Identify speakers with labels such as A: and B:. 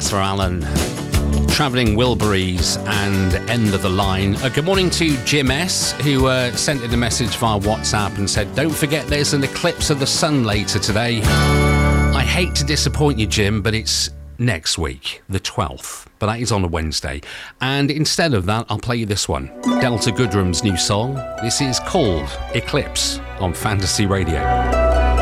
A: Arthur Allen, Travelling Wilburys and End of the Line. Good morning to Jim S, who sent in a message via WhatsApp and said, don't forget there's an eclipse of the sun later today. I hate to disappoint you, Jim, but it's next week, the 12th, but that is on a Wednesday. And instead of that, I'll play you this one, Delta Goodrum's new song. This is called Eclipse on Fantasy Radio.